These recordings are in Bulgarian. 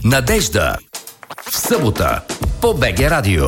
Надежда. В събота по БГ Радио.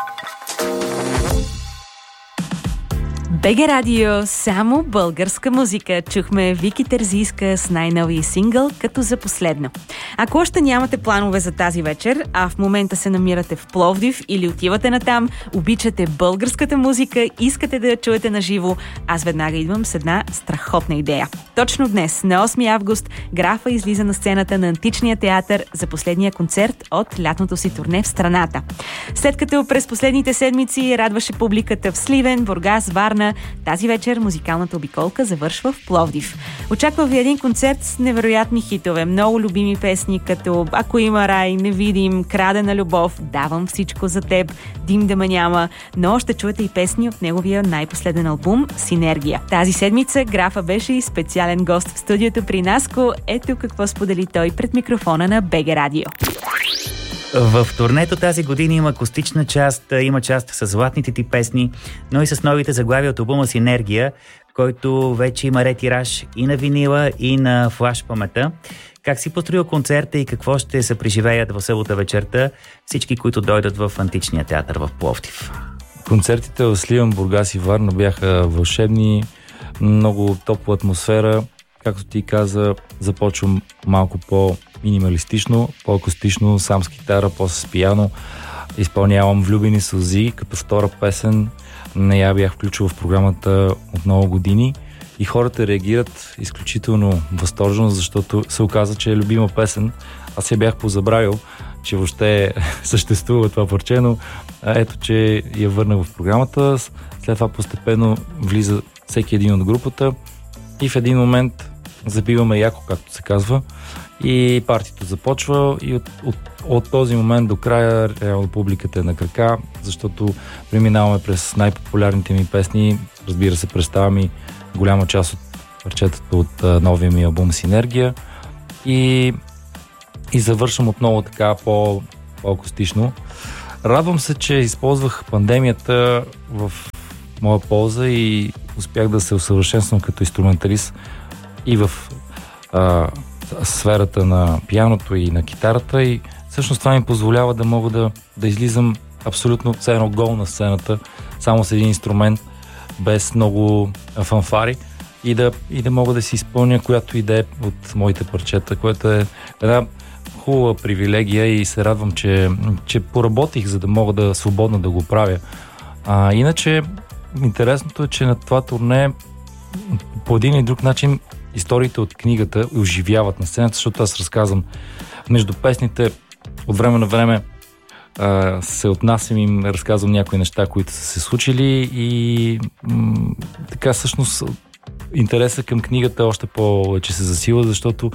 БГ Радио, само българска музика. Чухме Вики Терзийска с най-новия сингъл като за последно. Ако още нямате планове за тази вечер, а в момента се намирате в Пловдив или отивате натам, обичате българската музика, искате да я чуете на живо, аз веднага идвам с една страхотна идея. Точно днес, на 8 август, Графа излиза на сцената на Античния театър за последния концерт от лятното си турне в страната. След като през последните седмици радваше публиката в Сливен, Бургас, Варна, тази вечер музикалната обиколка завършва в Пловдив. Очаква ви един концерт с невероятни хитове, много любими песни, като Ако има рай, Невидим, Крадена любов, Давам всичко за теб, Дим да ме няма, но ще чуете и песни от неговия най-последен албум Синергия. Тази седмица Графа беше и специален гост в студиото при Наско. Ето какво сподели той пред микрофона на БГ Радио. В турнето тази година има акустична част, има част с златните ти песни, но и с новите заглавия от албума Синергия, който вече има ретираж и на винила, и на флаш памета. Как си построил концерта и какво ще се преживеят в събота вечерта всички, които дойдат в Античния театър в Пловдив? Концертите в Сливен, Бургас и Варна бяха вълшебни, много топла атмосфера. Както ти каза, започвам малко по-минималистично, по-акустично, сам с китара, после с пиано. Изпълнявам Влюбени сълзи като втора песен. Не я бях включил в програмата от много години и хората реагират изключително възторжено, защото се оказа, че е любима песен. Аз я бях позабравил, че въобще съществува това парче, но ето, че я върнах в програмата. След това постепенно влиза всеки един от групата и в един момент забиваме яко, както се казва, и партито започва и от този момент до края реално публиката е на крака, защото преминаваме през най-популярните ми песни, разбира се, представям и голяма част от парчетата от новия ми албум Синергия и завършвам отново така по-акустично. Радвам се, че използвах пандемията в моя полза и успях да се усъвършенствам като инструменталист и в сферата на пианото и на китарата и всъщност това ми позволява да мога да излизам абсолютно все едно гол на сцената, само с един инструмент, без много фанфари и да мога да си изпълня която идея от моите парчета, което е една хубава привилегия и се радвам, че поработих, за да мога да свободно да го правя. Иначе интересното е, че на това турне по един или друг начин историите от книгата оживяват на сцената, защото аз разказвам между песните от време на време се отнасям и разказвам някои неща, които са се случили и така всъщност интересът към книгата още повече се засила, защото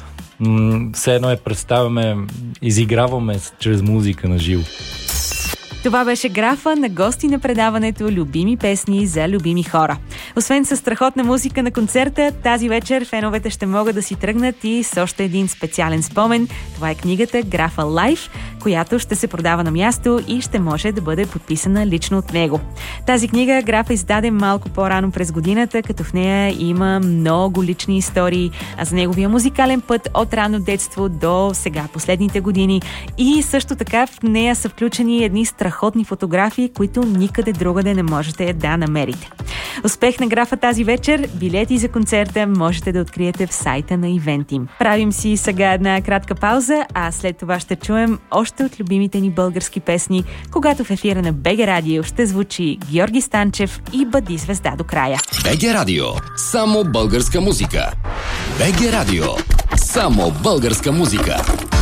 все едно представяме, изиграваме чрез музика на живо. Това беше Графа на гости на предаването Любими песни за любими хора. Освен със страхотна музика на концерта, тази вечер феновете ще могат да си тръгнат и с още един специален спомен. Това е книгата Графа Лайф, която ще се продава на място и ще може да бъде подписана лично от него. Тази книга Графа издаде малко по-рано през годината, като в нея има много лични истории за неговия музикален път от рано детство до сега последните години. И също така в нея са включени едни страхотни фотографии, които никъде другаде не можете да намерите. Успех на Графа тази вечер. Билети за концерта можете да откриете в сайта на Eventim. Правим си сега една кратка пауза, а след това ще чуем още от любимите ни български песни, когато в ефира на БГ Радио ще звучи Георги Станчев и Бъди звезда до края. БГ Радио. Само българска музика. БГ Радио. Само българска музика.